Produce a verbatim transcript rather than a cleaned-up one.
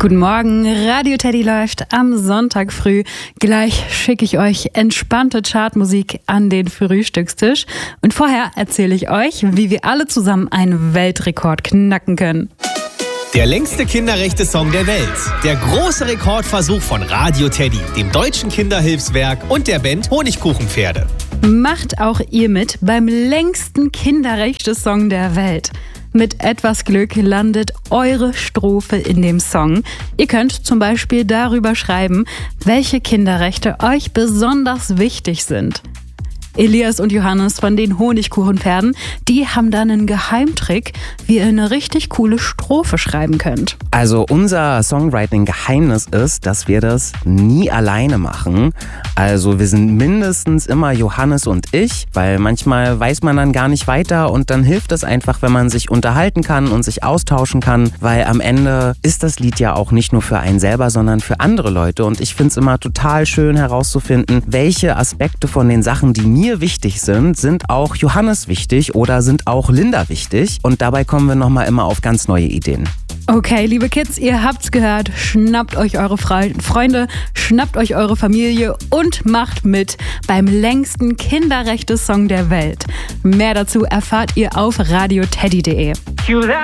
Guten Morgen, Radio Teddy läuft am Sonntag früh. Gleich schicke ich euch entspannte Chartmusik an den Frühstückstisch. Und vorher erzähle ich euch, wie wir alle zusammen einen Weltrekord knacken können. Der längste Kinderrechte-Song der Welt. Der große Rekordversuch von Radio Teddy, dem Deutschen Kinderhilfswerk und der Band Honigkuchenpferde. Macht auch ihr mit beim längsten Kinderrechte-Song der Welt. Mit etwas Glück landet eure Strophe in dem Song. Ihr könnt zum Beispiel darüber schreiben, welche Kinderrechte euch besonders wichtig sind. Elias und Johannes von den Honigkuchenpferden, die haben dann einen Geheimtrick, wie ihr eine richtig coole Strophe schreiben könnt. Also unser Songwriting-Geheimnis ist, dass wir das nie alleine machen. Also wir sind mindestens immer Johannes und ich, weil manchmal weiß man dann gar nicht weiter und dann hilft es einfach, wenn man sich unterhalten kann und sich austauschen kann, weil am Ende ist das Lied ja auch nicht nur für einen selber, sondern für andere Leute. Und ich finde es immer total schön herauszufinden, welche Aspekte von den Sachen, die mir wichtig sind, sind auch Johannes wichtig oder sind auch Linda wichtig. Und dabei kommen wir nochmal immer auf ganz neue Ideen. Okay, liebe Kids, ihr habt's gehört. Schnappt euch eure Fre- Freunde, schnappt euch eure Familie und macht mit beim längsten Kinderrechte-Song der Welt. Mehr dazu erfahrt ihr auf radio teddy punkt de.